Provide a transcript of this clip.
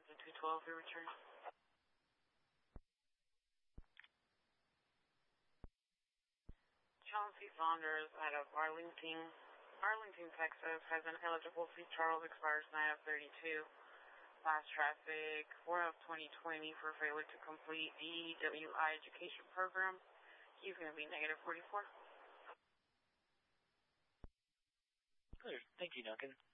Duncan 212, your return. Chauncey Saunders out of Arlington, Texas, has an eligible seat. Charles expires 9 of 32. Last traffic, 4 of 2020 for failure to complete the WI education program. He's going to be negative 44. Clear. Thank you, Duncan.